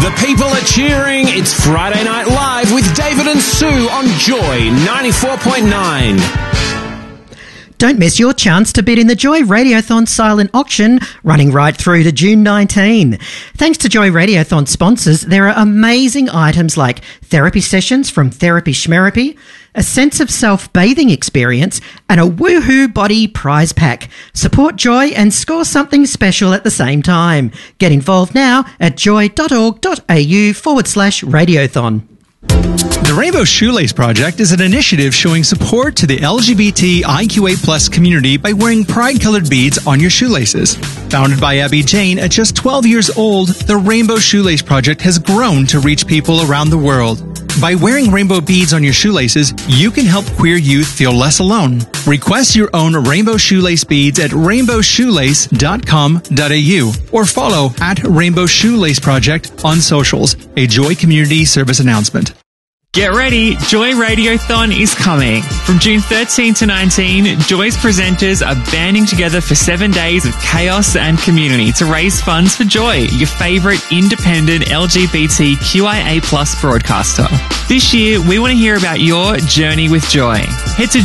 The people are cheering. It's Friday Night Live with David and Sue on Joy 94.9. Don't miss your chance to bid in the Joy Radiothon silent auction running right through to June 19. Thanks to Joy Radiothon sponsors, there are amazing items like therapy sessions from Therapy Schmerapy, a sense of self-bathing experience, and a woohoo body prize pack. Support Joy and score something special at the same time. Get involved now at joy.org.au/radiothon. The Rainbow Shoelace Project is an initiative showing support to the LGBTIQA+ community by wearing pride-colored beads on your shoelaces. Founded by Abby Jane at just 12 years old, the Rainbow Shoelace Project has grown to reach people around the world. By wearing rainbow beads on your shoelaces, you can help queer youth feel less alone. Request your own rainbow shoelace beads at rainbowshoelace.com.au or follow at Rainbow Shoelace Project on socials, a Joy Community Service announcement. Get ready, Joy Radiothon is coming. From June 13 to 19, Joy's presenters are banding together for 7 days of chaos and community to raise funds for Joy, your favourite independent LGBTQIA+ broadcaster. This year, we want to hear about your journey with Joy. Head to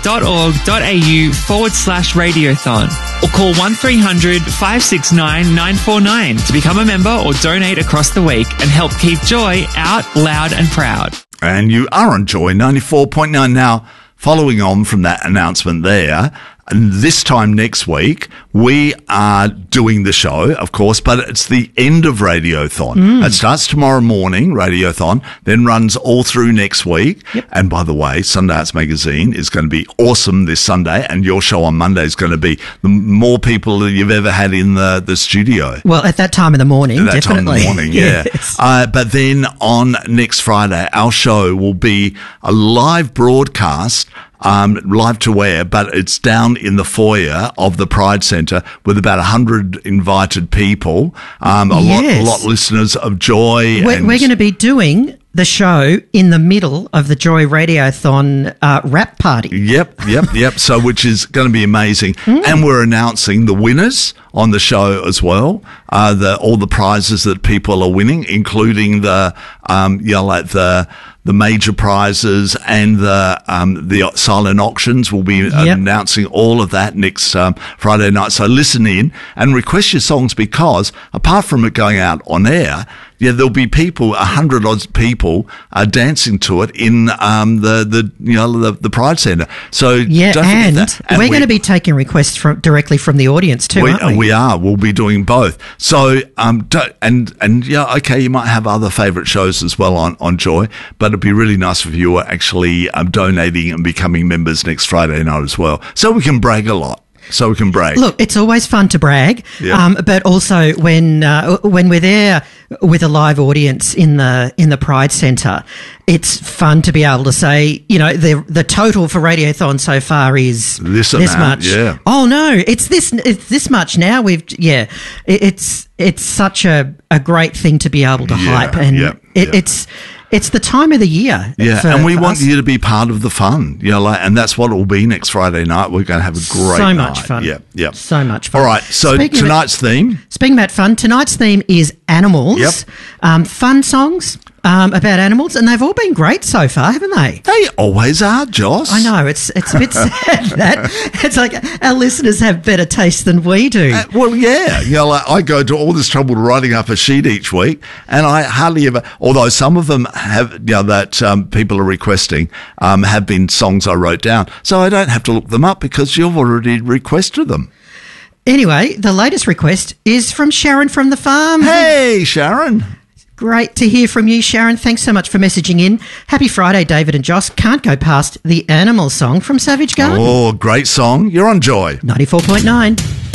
joy.org.au/radiothon or call 1300 569 949 to become a member or donate across the week and help keep Joy out loud and proud. And you are on Joy 94.9 now. Following on from that announcement there, and this time next week, we are doing the show, of course, but it's the end of Radiothon. It starts tomorrow morning, Radiothon, then runs all through next week. Yep. And by the way, Sunday Arts Magazine is going to be awesome this Sunday, and your show on Monday is going to be the more people that you've ever had in the studio. Well, at that time in the morning, At that definitely. time in the morning, yeah. Yes. But then on next Friday, our show will be a live broadcast, live to air, but it's down in the foyer of the Pride Centre with about 100 invited people, a lot listeners of Joy. We're going to be doing the show in the middle of the Joy Radiothon rap party. Yep. So, which is going to be amazing. And we're announcing the winners on the show as well. All the prizes that people are winning, including the major prizes and the silent auctions. We'll be announcing all of that next Friday night. So listen in and request your songs, because apart from it going out on air, there'll be people, 100 odd people, dancing to it in the Pride Centre. So don't forget that. And we're going to be taking requests directly from the audience too, aren't we? We are. We'll be doing both. So you might have other favourite shows as well on Joy, but it'd be really nice if you were actually donating and becoming members next Friday night as well, so we can brag a lot. Look, it's always fun to brag, but also when we're there with a live audience in the Pride Centre, it's fun to be able to say, the total for Radiothon so far is this much. Yeah. Oh no, it's this much now. It's such a great thing to be able to hype, and it's the time of the year. Yeah, and we want you to be part of the fun, and that's what it will be next Friday night. We're going to have a great night. So much fun. Yeah. So much fun. All right, so tonight's theme. Speaking about fun, tonight's theme is animals. Yep. Fun songs about animals, and they've all been great so far, haven't they? They always are, Joss. I know, it's a bit sad that it's like our listeners have better taste than we do. I go to all this trouble writing up a sheet each week, and I hardly ever, although some of them have, that people are requesting, have been songs I wrote down, so I don't have to look them up because you've already requested them. Anyway, the latest request is from Sharon from the farm. Hey, Sharon. Great to hear from you, Sharon. Thanks so much for messaging in. Happy Friday, David and Joss. Can't go past the Animal song from Savage Garden. Oh, great song. You're on Joy 94.9.